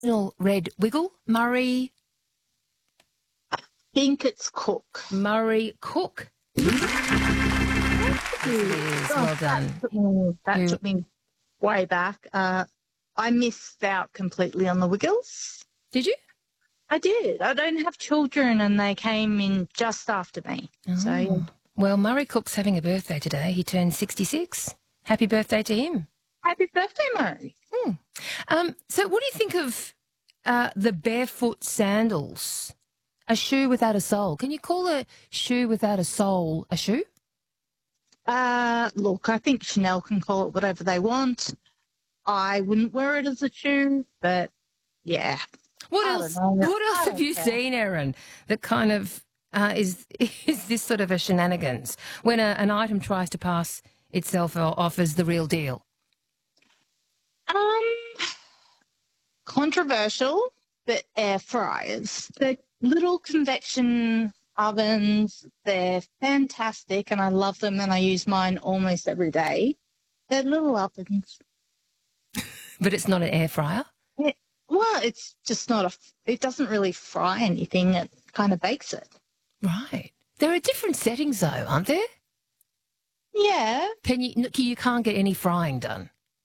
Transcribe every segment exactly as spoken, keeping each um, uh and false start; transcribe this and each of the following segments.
Little red wiggle, Murray, Think it's Cook. Murray Cook. Yes, it is. Well done. That took me, that Who- took me way back. Uh, I missed out completely on the Wiggles. Did you? I did. I don't have children, and they came in just after me. So yeah. Oh. Well, Murray Cook's having a birthday today. He turned sixty-six. Happy birthday to him. Happy birthday, Murray. Hmm. Um, so what do you think of uh, the barefoot sandals? A shoe without a sole. Can you call a shoe without a sole a shoe? Uh, look, I think Chanel can call it whatever they want. I wouldn't wear it as a shoe, but yeah. What I else? don't know. What else I have don't you care. seen, Erin, that kind of uh, is is this sort of a shenanigans when a, an item tries to pass itself o- off as the real deal? Um, controversial, but air fryers. They're little convection ovens. They're fantastic, and I love them, and I use mine almost every day. They're little ovens. But it's not an air fryer. It, well, it's just not a. It doesn't really fry anything. It kind of bakes it. Right. There are different settings, though, aren't there? Yeah. Can you you can't get any frying done.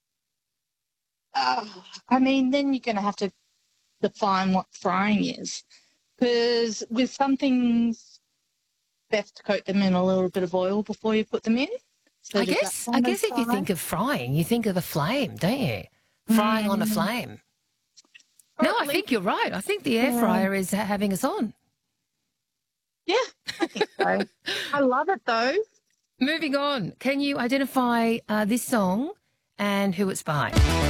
Uh, I mean, then you're going to have to define what frying is. Because with some things, best to coat them in a little bit of oil before you put them in. So I does that guess. I kind of guess if you fry? think of frying, you think of the flame, don't you? Frying on a Mm. flame. No, I Probably. think you're right. I think the air Yeah. fryer is ha- having us on. Yeah, I think so. I love it though. Moving on. Can you identify uh, this song and who it's by?